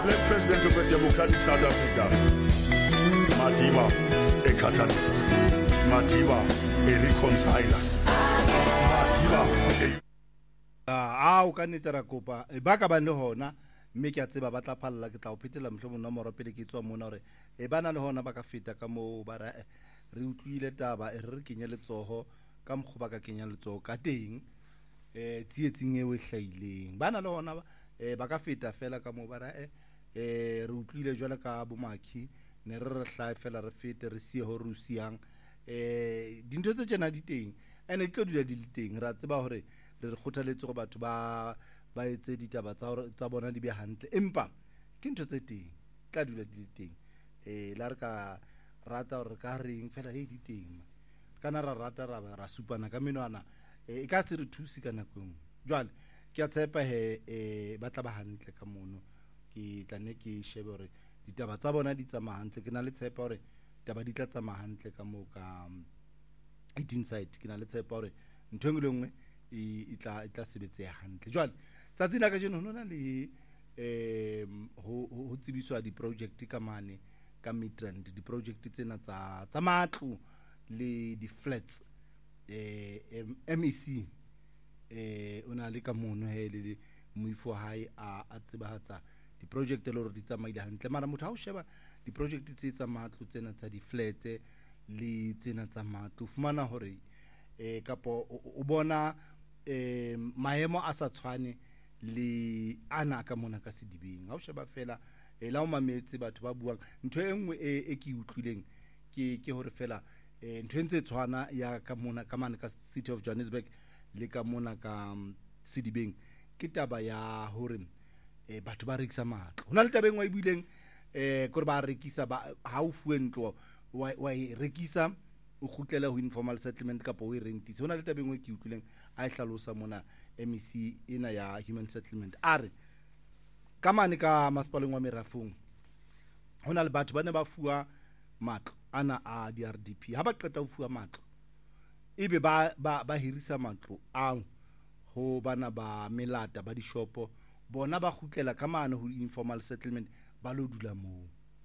Select President of the Democratic South Africa, Madiba, a catalyst, Madiba, a reconciler, Madiba, o ka netera kopa e ba ka ba le hona mme ke a tseba ba tla phalla ke tla o phetela mohlomong nomoro pele ke tswa mona hore e bana le hona ba ka feta ka mo ba re utlwile taba e re kenye letsoho ka mokgo ba ka kenya letsoho ka teng tsietsing e we hlaileng bana le hona ba ka feta fela ka mo ba re utlwile jwale ka bomakhi ne re hlae fela re fete re sie ho re siang dintho tse tsena di teng ene tlo dula di teng ra tseba hore re kgothaletse go batho ba etse ditaba tsa bona di be hantle empa ke ntho tse teng tla dula di teng la re ka rata hore ka reng fela di teng kana ra rata ra supana ka menwana e ka se re thusi ka nakong jwale ke a tshepa ba tla ba hantle ka mono ke tla ne ke shebe hore ditaba tsa bona di tsamaya hantle ke na le tshepa hore taba di tla tsamaya hantle ka mo ka inside ke na le tshepa hore ntho engwe le ngwe e tla sebetseha hantle jwale tsatsing ka jeno hona le ho tsebiswa di project ka mane ka Midrand di project tsena tsa matlo le di flats MEC ona le ka mono le moifo hae a tsebahatsa di project le hore di tsamaile hantle mara motho ha o sheba di project tsa matlo tsena tsa di flat le tsena tsa matlo fumana hore kapo o bona maemo a sa tshwane le ana ka mona ka sedibeng ha o sheba fela la o mametse batho ba buang ntho engwe e ke utlwileng ke hore fela ntho entse tshwana ya ka mona ka mane ka City of Johannesburg le ka mona ka sedibeng ke taba ya hore batho ba rekisa matlo hona le tabeng wa ibileng gore ba rekisa ha o fuwe ntlo wa rekisa o khutlela ho informal settlement ka po e rentise hona le tabeng ke utlwileng a hlalosa mona MEC ena ya human settlement are ka mane ka masepaleng wa Merafong hona le batho ba ne ba fuwa matlo ana a DRDP ha ba qeta ho fuwa matlo ebe ba hirisa matlo ao ho bana ba melata ba dishopo bona ba khutlela ka mane ho informal settlement ba lo dula moo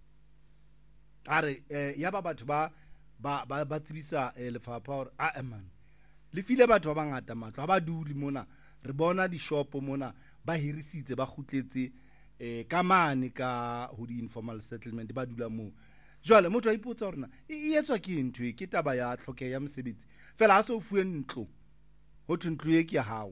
are ya ba batho ba tsibisa lefapha hore man le file batho ba bangata matlo ha ba duli mona re bona dishopo mona ba hirisitse ba khutletse ka mane ka ho di informal settlement ba dula moo jwale motho a ipotsa hore e etswa ke ntho ke taba ya tlhokeho ya mosebetsi fela ha so fuwe ntlo ho ntlo e ke ya hao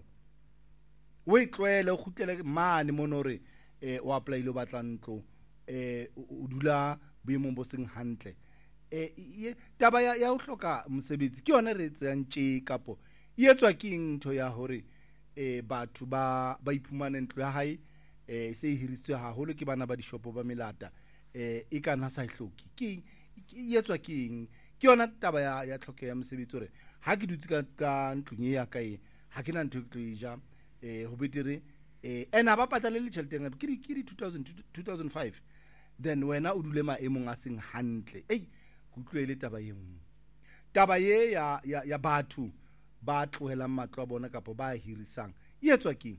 o e tlwele o khutlele mane mona hore o apply lo batla ntlo o dula boemong bo seng hantle taba ya ho hloka mosebetsi ke yona re tsang tje kapo e etswa ke ntho ya hore batho ba iphumana ntlo ya hae se hirisitswe haholo ke bana ba dishopo ba melata e kana sa hloki ke etswa ke yona taba ya tlhokeho ya mosebetsi hore ha ke dutse ka ntlong ya ka ha ke na ntho ke tlo e ja ho betere ena ba patala le tšhelete ngata ke di 2005 then wena o dule maemong a seng hantle kutlwele taba ye nngwe taba ye ya batho ba tlohelang matlo a bona kapo ba hirisang etswa ke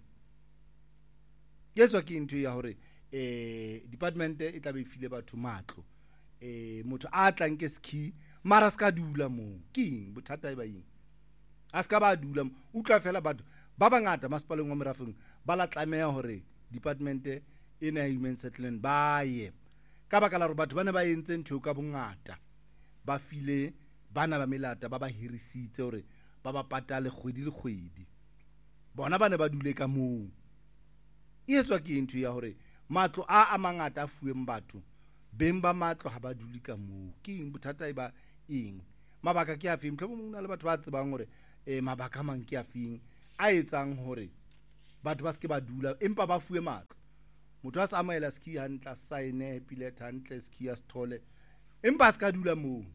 ntho ya hore department e tla be file batho matlo motho a tlang ke ski mara ska dula moo ke bothata e ba eng a ska ba dula utlwa fela batho ba bangata masepaleng wa Merafong ba la tlameha hore department ena ya human settlement ba ye ka baka la hore batho ba ne ba entse ntho ka bongata ba file bana ba melata ba hirisitse hore ba patale kgwedi le kgwedi bona ba ne ba dule ka moo etswa ke ntho ya hore matlo a mangata a fuweng batho beng ba matlo ha ba dule ka moo ke bothata e ba eng mabaka ke a feng mhlomong mona le batho ba tsebang hore mabaka mang ke a feng a etsang hore batho ba ske ba dula empa ba fuwe matlo motho a sa amaela ski hantle a sign happy letter hantle ski a stole empa ska dula moo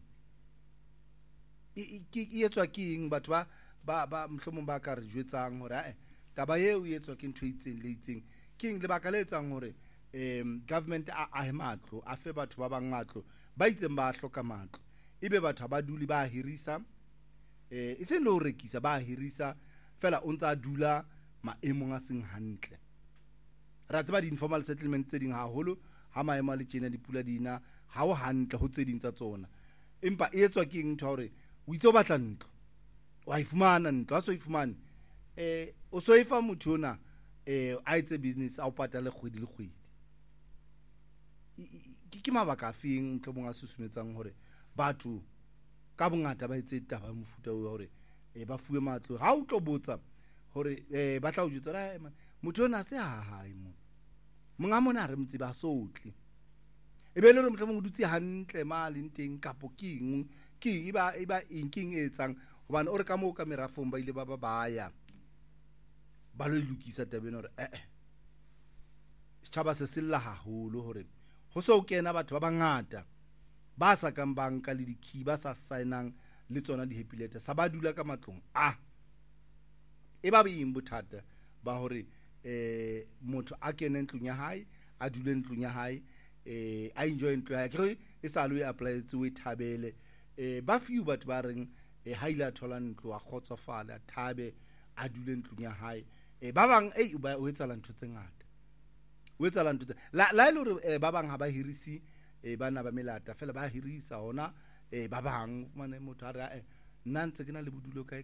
ke etswa ke eng batho ba mhlomong ba ka re jwetsang hore taba eo e etswa ke ntho e itseng le itseng ke eng lebaka le etsang hore government a matlo a fe batho ba bang matlo ba itseng ba hloka matlo ebe batho ba duli ba hirisa e se no rekisa ba hirisa fela o ntsa dula maemong a seng hantle ra tseba di-informal settlement tse ding haholo ha maemo a le tjena dipula dina ha o hantle ho tse ding tsa tsona empa e etswa ke eng ntho hore o itse o batla ntlo wa ifumana ntlo ha so ifumane o so ifa motho ona a etse business a o patale kgwedi le kgwedi ke mabaka a feng ntlo monga susumetsang hore batho ka bongata ba etse taba mofuta o hore ba fuwe matlo ha o tlo botsa hore ba tla o jwetsa ra motho ona se hae mo monga mona re mtse ba sotle e be le re motho mo dutse hantle mali nteng kapo king iba king etsang hobane o re ka mo ka merafong ba ile ba baya ba lo lokisa tabeng hore tshaba se sella haholo hore ho so kena batho ba bangata ba sa kang banka le dikey ba sa signang le tsona di happy letter sa ba dula ka matlong e ba beng bothata ba hore motho a kene ntlong ya hae a dule ntlong ya hae a enjoy ntlo ya ke e sa lo e apply tse o thabele ba few batho ba reng ha ile a thola ntlo a khotsofala a thabe a dule ntlong ya hae ba bang ba o etsa ntho tse ngata o etsa ntho tse la ile hore ba bang ha ba hirisi bana ba melata fela ba hirisa hona ba bang mane motho a re nna ntse ke na le bodulo kae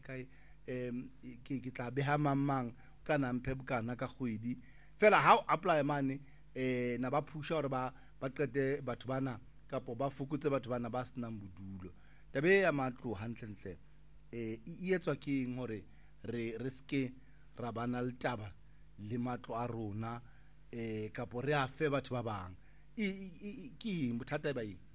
ke tla beha mamang kana mphe bokana ka kgwedi fela ha o apply mane na ba phusha hore ba qete batho bana kapo ba fokotse batho bana ba senang bodulo tabe ya matlo hantle e etswa ke eng hore re ske ra bana le taba le matlo a rona kapo re a fe batho ba bang ke bothata ba eng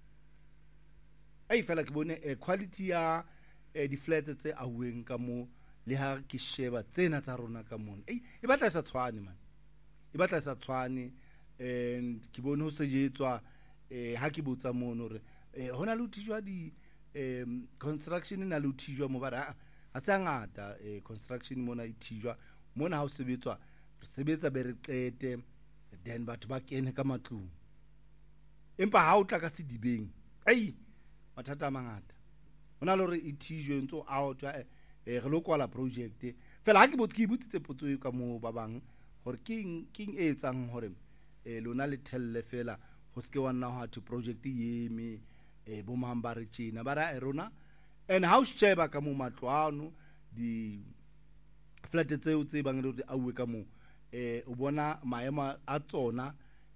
fela ke bone quality ya di-flat tse auweng ka mo le ha ke sheba tsena tsa rona ka mona e batla e sa tshwane man e batla e sa tshwane and ke bone ho sejetswa ha ke botsa mono hore hona le uthijwa di construction na le uthijwa mo bara ha se ngata construction mona ithijwa mona ha o sebetswa re sebetsa be re qete then batho ba kene ka matlong empa ha o tla ka sedibeng mathata a mangata hona le hore ithijwe ntso out re lo kwala project fela ha ke botsitse potso ka mo ba bang hore king e etsang hore lona le telle fela ho ske wa nna ha to project yeme bo mamba re tjena ba ra rona and how sheba ka mo matlwano di flat tseo tse bang re auwe ka mo o bona maema a tsona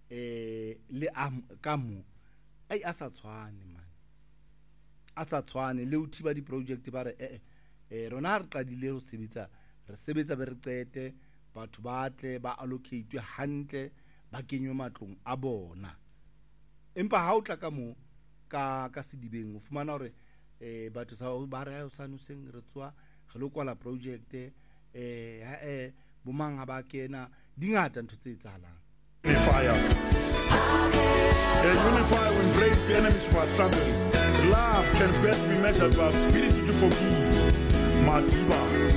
le ka mo a sa tshwane man a sa tshwane le uthiba di project ba re rona re qadile ho sebetsa be re qete batho ba tle ba allocate hantle ba kenywe matlong a bona empa ha o tla ka mo ka sedibeng o fumana hore batho sa ba re ha o sa nuseng re tswa re lo kwala project bo mang ha ba kena dingata ntho tse etsahalang fire unify when breaks the enemies who are struggling. Love can best be measured by ability to forgive. Madiba.